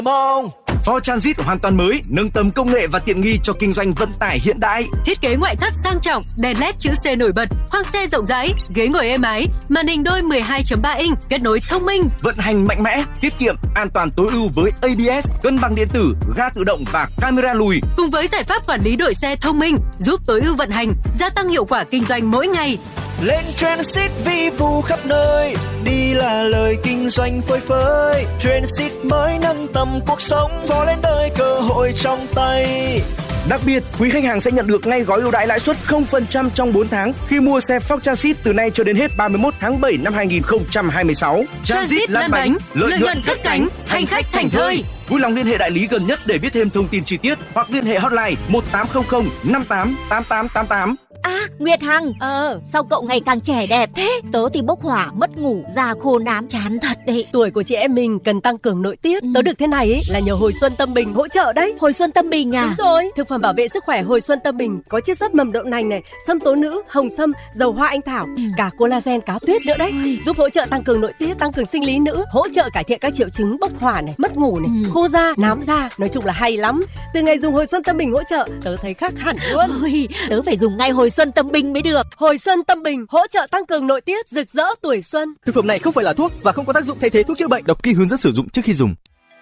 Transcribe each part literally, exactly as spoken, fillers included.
Mong Ford Transit hoàn toàn mới, nâng tầm công nghệ và tiện nghi cho kinh doanh vận tải hiện đại. Thiết kế ngoại thất sang trọng, đèn led chữ C nổi bật, khoang xe rộng rãi, ghế ngồi êm ái, màn hình đôi mười hai chấm ba inch, kết nối thông minh, vận hành mạnh mẽ, tiết kiệm, an toàn tối ưu với a bê ét, cân bằng điện tử, ga tự động và camera lùi. Cùng với giải pháp quản lý đội xe thông minh, giúp tối ưu vận hành, gia tăng hiệu quả kinh doanh mỗi ngày. Lên Transit vi vu khắp nơi, đi là lời kinh doanh phơi phới. Transit mới nâng tầm cuộc sống, phó lên đời cơ hội trong tay. Đặc biệt, quý khách hàng sẽ nhận được ngay gói ưu đãi lãi suất không phần trăm trong bốn tháng khi mua xe Ford Transit từ nay cho đến hết ba mươi mốt tháng bảy năm hai nghìn không trăm hai mươi sáu. Transit lăn bánh, lợi nhuận cất cánh, hành khách thành thơi. Vui lòng liên hệ đại lý gần nhất để biết thêm thông tin chi tiết hoặc liên hệ hotline một tám không không năm tám tám tám tám tám. À, Nguyệt Hằng, ờ, sao cậu ngày càng trẻ đẹp thế? Tớ thì bốc hỏa, mất ngủ, da khô nám, chán thật đấy. Tuổi của chị em mình cần tăng cường nội tiết. Ừ. Tớ được thế này ấy là nhờ Hồi Xuân Tâm Bình hỗ trợ đấy. Hồi Xuân Tâm Bình à? Đúng rồi. Thực phẩm bảo vệ sức khỏe Hồi Xuân Tâm Bình có chiết xuất mầm đậu nành này, sâm tố nữ, hồng sâm, dầu hoa anh thảo, ừ. cả collagen cá tuyết nữa đấy. Ôi. Giúp hỗ trợ tăng cường nội tiết, tăng cường sinh lý nữ, hỗ trợ cải thiện các triệu chứng bốc hỏa này, mất ngủ này, ừ. khô da, nám da, nói chung là hay lắm. Từ ngày dùng Hồi Xuân Tâm Bình hỗ trợ, tớ thấy khác hẳn luôn. Ôi, tớ phải dùng ngay Hồi Xuân Tâm Bình mới được. Hồi Xuân Tâm Bình hỗ trợ tăng cường nội tiết, rực rỡ tuổi xuân. Thực phẩm này không phải là thuốc và không có tác dụng thay thế thuốc chữa bệnh. Đọc kỹ hướng dẫn sử dụng trước khi dùng.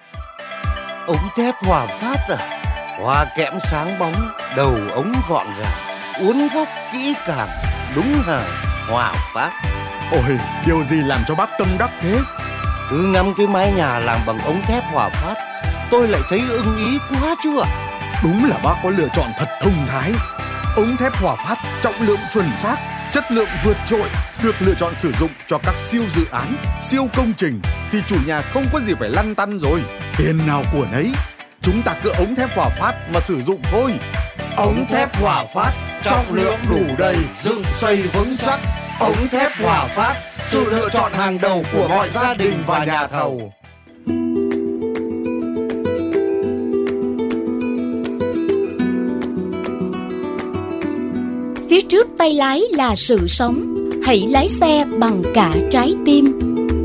Ống thép Hòa Phát à? Hoa kẽm sáng bóng, đầu ống gọn gàng, uốn gốc kỹ càng, đúng hàng Hòa Phát. Ôi, điều gì làm cho bác tâm đắc thế? Cứ ngắm cái mái nhà làm bằng ống thép Hòa Phát, tôi lại thấy ưng ý quá chưa? Đúng là bác có lựa chọn thật thông thái. Ống thép Hòa Phát trọng lượng chuẩn xác, chất lượng vượt trội, được lựa chọn sử dụng cho các siêu dự án, siêu công trình thì chủ nhà không có gì phải lăn tăn rồi. Tiền nào của nấy, chúng ta cứ ống thép Hòa Phát mà sử dụng thôi. Ống thép Hòa Phát, trọng lượng đủ đầy, dựng xây vững chắc. Ống thép Hòa Phát, sự lựa chọn hàng đầu của mọi gia đình và nhà thầu. Phía trước tay lái là sự sống, hãy lái xe bằng cả trái tim.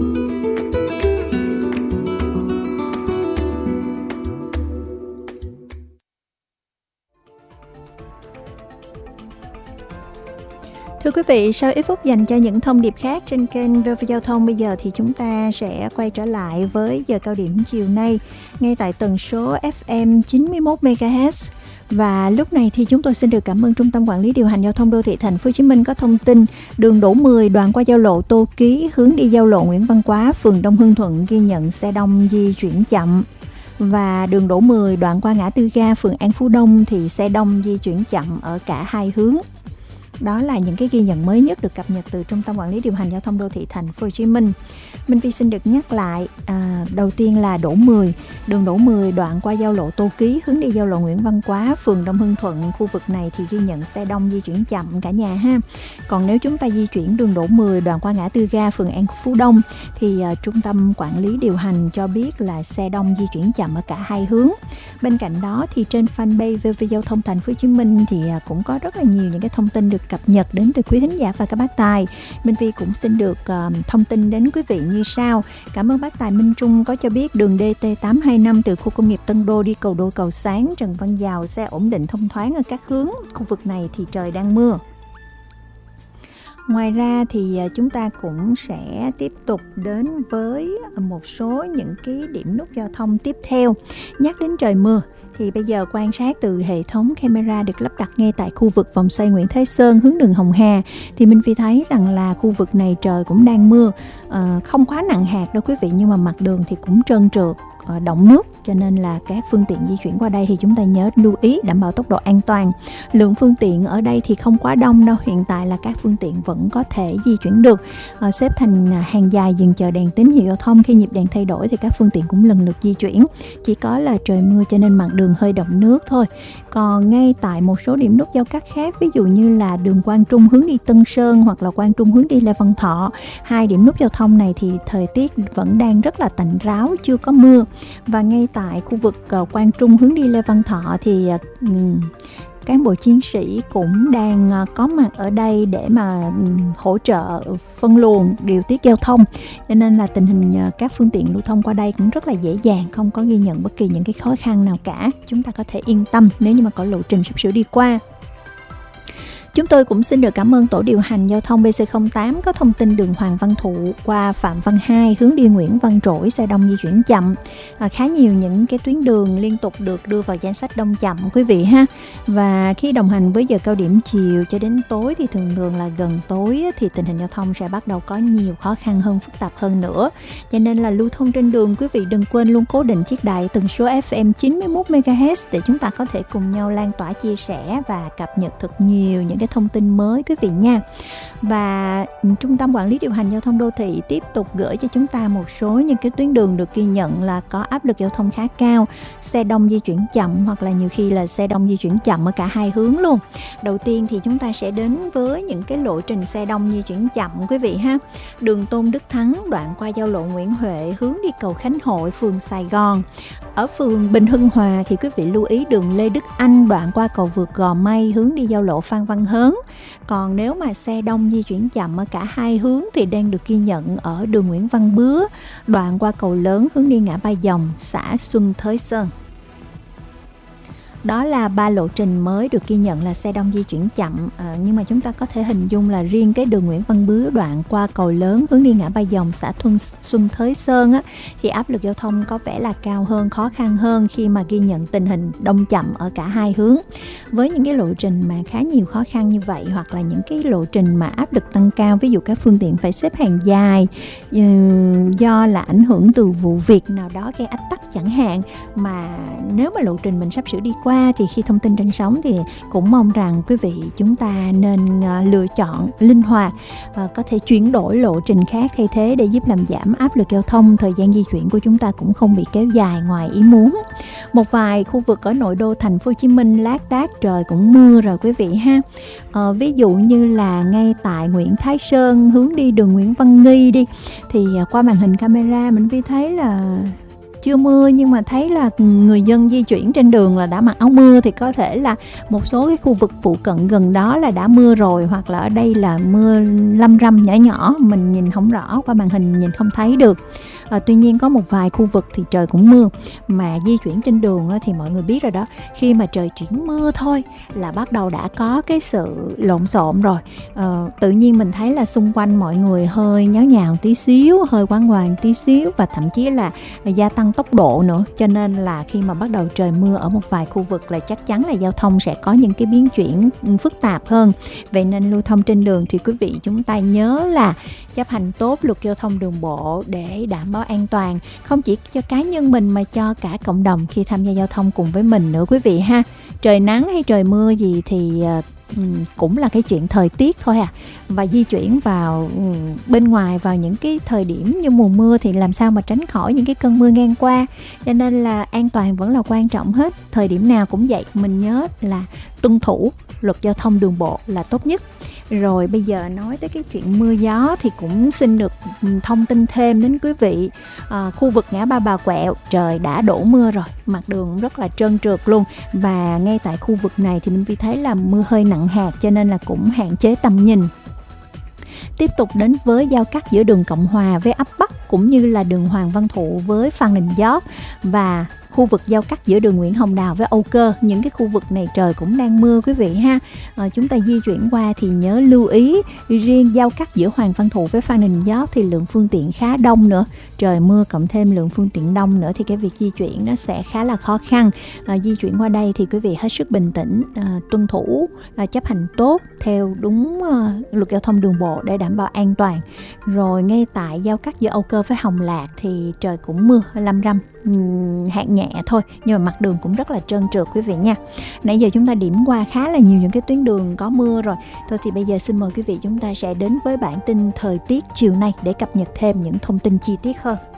Thưa quý vị, sau ít phút dành cho những thông điệp khác trên kênh vê o vê Giao thông, bây giờ thì chúng ta sẽ quay trở lại với giờ cao điểm chiều nay, ngay tại tần số ép em chín mươi mốt mê ga héc. Và lúc này thì chúng tôi xin được cảm ơn Trung tâm Quản lý Điều hành Giao thông Đô thị Thành phố Hồ Chí Minh có thông tin đường Đỗ mười đoạn qua giao lộ Tô Ký hướng đi giao lộ Nguyễn Văn Quá, phường Đông Hưng Thuận ghi nhận xe đông di chuyển chậm. Và đường Đỗ mười đoạn qua ngã tư ga phường An Phú Đông thì xe đông di chuyển chậm ở cả hai hướng. Đó là những cái ghi nhận mới nhất được cập nhật từ Trung tâm Quản lý Điều hành Giao thông Đô thị Thành phố Hồ Chí Minh. Minh Phi xin được nhắc lại, à, đầu tiên là Đỗ mười, đường Đỗ mười đoạn qua giao lộ Tô Ký hướng đi giao lộ Nguyễn Văn Quá, phường Đông Hưng Thuận, khu vực này thì ghi nhận xe đông di chuyển chậm cả nhà ha. Còn nếu chúng ta di chuyển đường Đỗ mười đoạn qua ngã tư ga phường An Phú Đông thì à, Trung tâm Quản lý Điều hành cho biết là xe đông di chuyển chậm ở cả hai hướng. Bên cạnh đó thì trên fanpage vê o vê Giao thông Thành phố Hồ Chí Minh thì à, cũng có rất là nhiều những cái thông tin được cập nhật đến từ quý thính giả và các bác tài. Minh Phi cũng xin được uh, thông tin đến quý vị như sau. Cảm ơn bác tài Minh Trung có cho biết đường đê tê tám hai năm từ khu công nghiệp Tân Đô đi cầu Đô Cầu Sáng, Trần Văn Dào xe ổn định thông thoáng ở các hướng. Khu vực này thì trời đang mưa. Ngoài ra thì chúng ta cũng sẽ tiếp tục đến với một số những cái điểm nút giao thông tiếp theo. Nhắc đến trời mưa thì bây giờ quan sát từ hệ thống camera được lắp đặt ngay tại khu vực vòng xoay Nguyễn Thái Sơn hướng đường Hồng Hà thì Minh Phi thấy rằng là khu vực này trời cũng đang mưa, à, không quá nặng hạt đâu quý vị, nhưng mà mặt đường thì cũng trơn trượt, động nước, cho nên là các phương tiện di chuyển qua đây thì chúng ta nhớ lưu ý đảm bảo tốc độ an toàn. Lượng phương tiện ở đây thì không quá đông đâu, hiện tại là các phương tiện vẫn có thể di chuyển được, à, xếp thành hàng dài dừng chờ đèn tín hiệu giao thông. Khi nhịp đèn thay đổi thì các phương tiện cũng lần lượt di chuyển, chỉ có là trời mưa cho nên mặt đường hơi động nước thôi. Còn ngay tại một số điểm nút giao cắt khác, ví dụ như là đường Quang Trung hướng đi Tân Sơn hoặc là Quang Trung hướng đi Lê Văn Thọ, hai điểm nút giao thông này thì thời tiết vẫn đang rất là tạnh ráo, chưa có mưa. Và ngay tại khu vực uh, Quang Trung hướng đi Lê Văn Thọ thì uh, cán bộ chiến sĩ cũng đang có mặt ở đây để mà hỗ trợ phân luồng, điều tiết giao thông. Cho nên là tình hình các phương tiện lưu thông qua đây cũng rất là dễ dàng, không có ghi nhận bất kỳ những cái khó khăn nào cả. Chúng ta có thể yên tâm nếu như mà có lộ trình sắp sửa đi qua. Chúng tôi cũng xin được cảm ơn tổ điều hành giao thông bê xê không tám có thông tin đường Hoàng Văn Thụ qua Phạm Văn Hai hướng đi Nguyễn Văn Trỗi xe đông di chuyển chậm. À, khá nhiều những cái tuyến đường liên tục được đưa vào danh sách đông chậm quý vị ha. Và khi đồng hành với giờ cao điểm chiều cho đến tối thì thường thường là gần tối thì tình hình giao thông sẽ bắt đầu có nhiều khó khăn hơn, phức tạp hơn nữa. Cho nên là lưu thông trên đường quý vị đừng quên luôn cố định chiếc đài tần số ép em chín mươi mốt mê ga héc để chúng ta có thể cùng nhau lan tỏa, chia sẻ và cập nhật thật nhiều những cái thông tin mới quý vị nha. Và Trung tâm Quản lý Điều hành Giao thông Đô thị tiếp tục gửi cho chúng ta một số những cái tuyến đường được ghi nhận là có áp lực giao thông khá cao, xe đông di chuyển chậm hoặc là nhiều khi là xe đông di chuyển chậm ở cả hai hướng luôn. Đầu tiên thì chúng ta sẽ đến với những cái lộ trình xe đông di chuyển chậm quý vị ha. Đường Tôn Đức Thắng đoạn qua giao lộ Nguyễn Huệ hướng đi cầu Khánh Hội, phường Sài Gòn. Ở phường Bình Hưng Hòa thì quý vị lưu ý đường Lê Đức Anh đoạn qua cầu vượt Gò Mây hướng đi giao lộ Phan Văn Hớn. Còn nếu mà xe đông di chuyển chậm ở cả hai hướng thì đang được ghi nhận ở đường Nguyễn Văn Bứa đoạn qua cầu Lớn hướng đi ngã Ba Dòng, xã Xuân Thới Sơn. Đó là ba lộ trình mới được ghi nhận là xe đông di chuyển chậm, à, nhưng mà chúng ta có thể hình dung là riêng cái đường Nguyễn Văn Bứa đoạn qua cầu Lớn hướng đi ngã Ba Dòng, xã Thuân, Xuân Thới Sơn á, thì áp lực giao thông có vẻ là cao hơn, khó khăn hơn khi mà ghi nhận tình hình đông chậm ở cả hai hướng. Với những cái lộ trình mà khá nhiều khó khăn như vậy, hoặc là những cái lộ trình mà áp lực tăng cao, ví dụ các phương tiện phải xếp hàng dài do là ảnh hưởng từ vụ việc nào đó gây ách tắc chẳng hạn, mà nếu mà lộ trình mình sắp sửa đi qua thì khi thông tin trên sóng thì cũng mong rằng quý vị chúng ta nên uh, lựa chọn linh hoạt, uh, có thể chuyển đổi lộ trình khác thay thế để giúp làm giảm áp lực giao thông, thời gian di chuyển của chúng ta cũng không bị kéo dài ngoài ý muốn. Một vài khu vực ở nội đô thành phố Hồ Chí Minh lác đác trời cũng mưa rồi quý vị ha. Uh, ví dụ như là ngay tại Nguyễn Thái Sơn hướng đi đường Nguyễn Văn Nghi đi thì uh, qua màn hình camera mình vi thấy là chưa mưa, nhưng mà thấy là người dân di chuyển trên đường là đã mặc áo mưa, thì có thể là một số cái khu vực phụ cận gần đó là đã mưa rồi, hoặc là ở đây là mưa lâm râm nhỏ nhỏ, mình nhìn không rõ, qua màn hình nhìn không thấy được. À, tuy nhiên có một vài khu vực thì trời cũng mưa, mà di chuyển trên đường thì mọi người biết rồi đó, khi mà trời chuyển mưa thôi là bắt đầu đã có cái sự lộn xộn rồi. À, tự nhiên mình thấy là xung quanh mọi người hơi nháo nhào tí xíu, hơi quán hoàng tí xíu, và thậm chí là gia tăng tốc độ nữa. Cho nên là khi mà bắt đầu trời mưa ở một vài khu vực là chắc chắn là giao thông sẽ có những cái biến chuyển phức tạp hơn. Vậy nên lưu thông trên đường thì quý vị chúng ta nhớ là chấp hành tốt luật giao thông đường bộ để đảm bảo an toàn, không chỉ cho cá nhân mình mà cho cả cộng đồng khi tham gia giao thông cùng với mình nữa quý vị ha. Trời nắng hay trời mưa gì thì um, cũng là cái chuyện thời tiết thôi à. Và di chuyển vào um, bên ngoài vào những cái thời điểm như mùa mưa thì làm sao mà tránh khỏi những cái cơn mưa ngang qua. Cho nên là an toàn vẫn là quan trọng hết. Thời điểm nào cũng vậy, mình nhớ là tuân thủ luật giao thông đường bộ là tốt nhất. Rồi bây giờ nói tới cái chuyện mưa gió thì cũng xin được thông tin thêm đến quý vị. à, Khu vực ngã ba Bà Quẹo trời đã đổ mưa rồi, mặt đường rất là trơn trượt luôn. Và ngay tại khu vực này thì mình thấy là mưa hơi nặng hạt, cho nên là cũng hạn chế tầm nhìn. Tiếp tục đến với giao cắt giữa đường Cộng Hòa với ấp Bắc, cũng như là đường Hoàng Văn Thụ với Phan Đình Giót, và khu vực giao cắt giữa đường Nguyễn Hồng Đào với Âu Cơ. Những cái khu vực này trời cũng đang mưa quý vị ha. à, Chúng ta di chuyển qua thì nhớ lưu ý, riêng giao cắt giữa Hoàng Văn Thụ với Phan Đình Giót thì lượng phương tiện khá đông nữa. Trời mưa cộng thêm lượng phương tiện đông nữa thì cái việc di chuyển nó sẽ khá là khó khăn. à, Di chuyển qua đây thì quý vị hết sức bình tĩnh, à, tuân thủ, à, chấp hành tốt theo đúng à, luật giao thông đường bộ để đảm bảo an toàn. Rồi ngay tại giao cắt giữa Âu Cơ với Hồng Lạc thì trời cũng mưa lâm râm, hạn nhẹ thôi, nhưng mà mặt đường cũng rất là trơn trượt quý vị nha. Nãy giờ chúng ta điểm qua khá là nhiều những cái tuyến đường có mưa rồi. Thôi thì bây giờ xin mời quý vị chúng ta sẽ đến với bản tin thời tiết chiều nay để cập nhật thêm những thông tin chi tiết hơn.